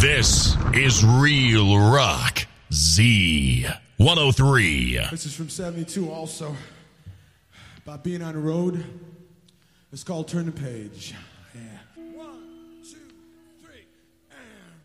This is Real Rock Z103. This is from 72 also. About being on the road. It's called Turn the Page. Yeah.